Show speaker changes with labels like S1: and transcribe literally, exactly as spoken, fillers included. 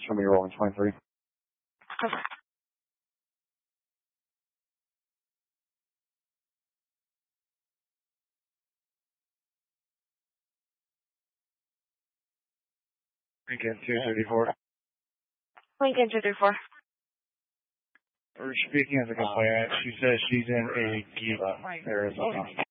S1: show me rolling twenty-three.
S2: Okay.
S1: Lincoln two thirty-four.
S2: Lincoln two thirty-four.
S1: We're speaking as a complainant. She says she's in a Gila, Arizona.